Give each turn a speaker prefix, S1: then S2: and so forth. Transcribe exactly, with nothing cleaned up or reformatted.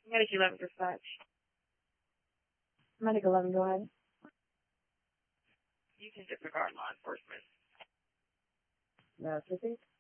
S1: Medic eleven dispatch.
S2: Medic eleven, go ahead.
S1: You can disregard law enforcement.
S2: No, Kissy?